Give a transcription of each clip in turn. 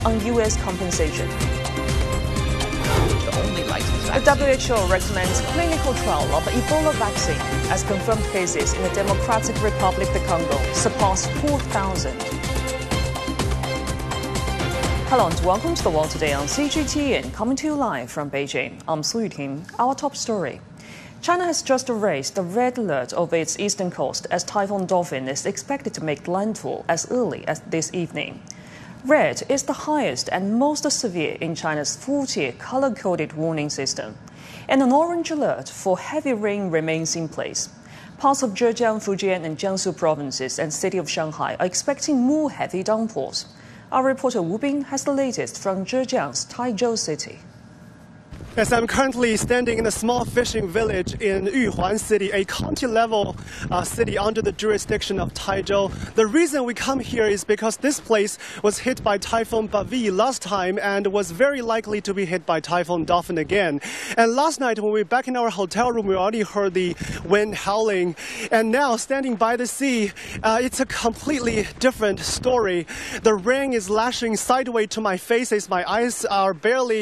on U.S. compensation. The WHO recommends clinical trial of Ebola vaccine as confirmed cases in the Democratic Republic of the Congo surpass 4,000. Hello and welcome to The World Today on CGTN, coming to you live from Beijing. I'm Su Yuting. Our top story. China has just raised the red alert over its eastern coast as Typhoon Dolphin is expected to make landfall as early as this evening. Red is the highest and most severe in China's 4-tier color-coded warning system. And an orange alert for heavy rain remains in place. Parts of Zhejiang, Fujian and Jiangsu provinces and city of Shanghai are expecting more heavy downpours. Our reporter Wu Bing has the latest from Zhejiang's Taizhou city. Yes, I'm currently standing in a small fishing village in Yuhuan City, a county-level city under the jurisdiction of Taizhou. The reason we come here is because this place was hit by Typhoon Bavi last time and was very likely to be hit by Typhoon Dolphin again. And last night when we were back in our hotel room, we already heard the wind howling. And now, standing by the sea, it's a completely different story. The rain is lashing sideways to my face as my eyes are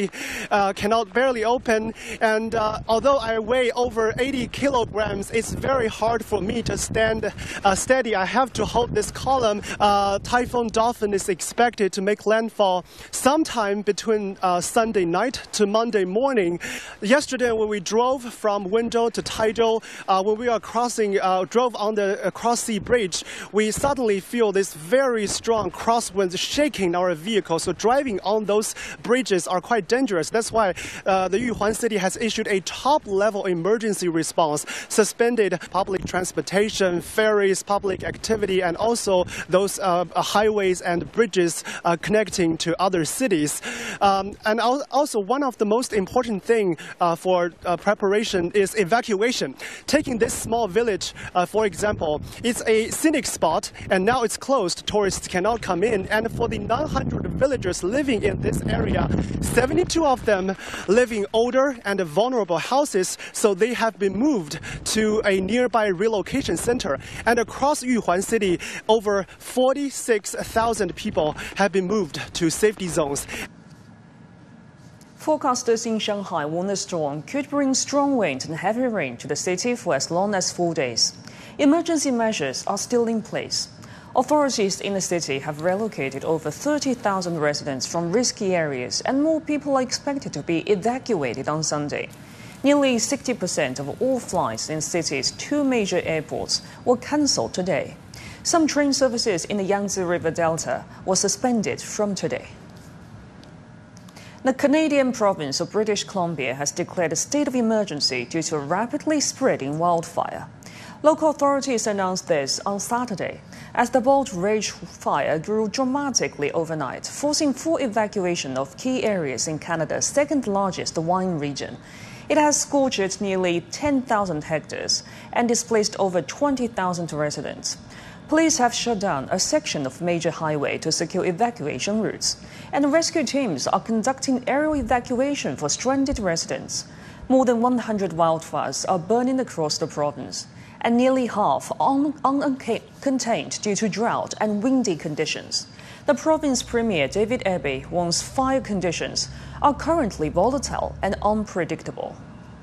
cannot barely open, and although I weigh over 80 kilograms, it's very hard for me to stand steady. I have to hold this column. Typhoon Dolphin is expected to make landfall sometime between Sunday night to Monday morning. Yesterday, when we drove from Wenzhou to Taizhou, when we are drove on the cross-sea bridge, we suddenly feel this very strong crosswinds shaking our vehicle. So driving on those bridges are quite dangerous. That's why the Yuhuan City has issued a top-level emergency response, suspended public transportation, ferries, public activity, and also those highways and bridges connecting to other cities. And also, one of the most important things for preparation is evacuation. Taking this small village, for example, it's a scenic spot, and now it's closed. Tourists cannot come in. And for the 900 villagers living in this area, 72 of them live in older and vulnerable houses, so they have been moved to a nearby relocation center. And across Yuhuan City, over 46,000 people have been moved to safety zones. Forecasters in Shanghai warn the storm could bring strong wind and heavy rain to the city for as long as 4 days. Emergency measures are still in place. Authorities in the city have relocated over 30,000 residents from risky areas, and more people are expected to be evacuated on Sunday. Nearly 60% of all flights in the city's 2 major airports were cancelled today. Some train services in the Yangtze River Delta were suspended from today. The Canadian province of British Columbia has declared a state of emergency due to a rapidly spreading wildfire. Local authorities announced this on Saturday as the Bold Rage fire grew dramatically overnight, forcing full evacuation of key areas in Canada's second-largest wine region. It has scorched nearly 10,000 hectares and displaced over 20,000 residents. Police have shut down a section of major highway to secure evacuation routes, and rescue teams are conducting aerial evacuation for stranded residents. More than 100 wildfires are burning across the province, and nearly half are uncontained due to drought and windy conditions. The province premier David Eby warns fire conditions are currently volatile and unpredictable.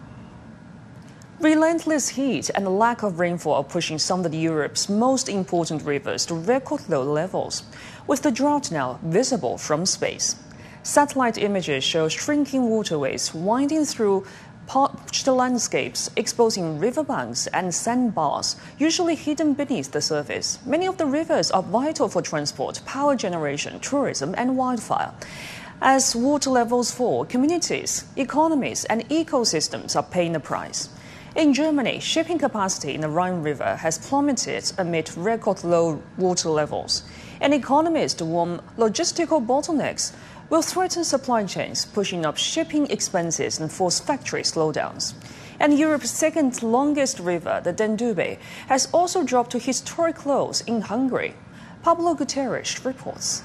Relentless heat and the lack of rainfall are pushing some of Europe's most important rivers to record low levels, with the drought now visible from space. Satellite images show shrinking waterways winding through parched landscapes, exposing riverbanks and sandbars, usually hidden beneath the surface. Many of the rivers are vital for transport, power generation, tourism, and wildfire. As water levels fall, communities, economies, and ecosystems are paying the price. In Germany, shipping capacity in the Rhine River has plummeted amid record low water levels. And economists warn logistical bottlenecks will threaten supply chains, pushing up shipping expenses and force factory slowdowns. And Europe's second longest river, the Danube, has also dropped to historic lows in Hungary. Pablo Gutierrez reports.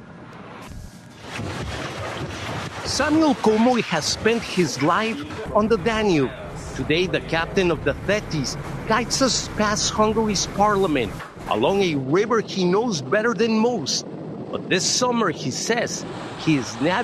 Samuel Comoy has spent his life on the Danube. Today, the captain of the Thetis guides us past Hungary's parliament along a river he knows better than most. But this summer, he says, he is navigating